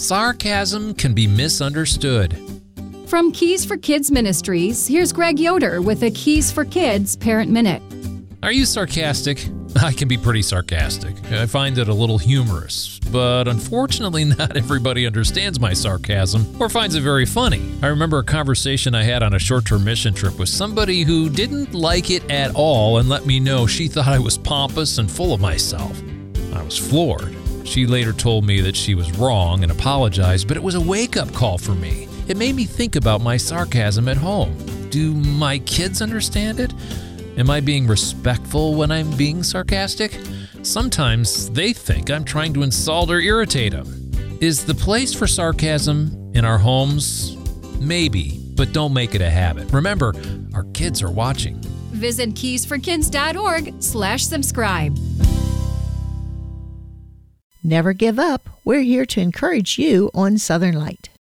sarcasm can be misunderstood. From Keys for Kids Ministries, here's Greg Yoder with a Keys for Kids Parent Minute. Are you sarcastic? I can be pretty sarcastic. I find it a little humorous, but unfortunately not everybody understands my sarcasm or finds it very funny. I remember a conversation I had on a short-term mission trip with somebody who didn't like it at all and let me know she thought I was pompous and full of myself. I was floored. She later told me that she was wrong and apologized, but it was a wake-up call for me. It made me think about my sarcasm at home. Do my kids understand it? Am I being respectful when I'm being sarcastic? Sometimes they think I'm trying to insult or irritate them. Is the place for sarcasm in our homes? Maybe, but don't make it a habit. Remember, our kids are watching. Visit keysforkids.org/subscribe. Never give up. We're here to encourage you on Southern Light.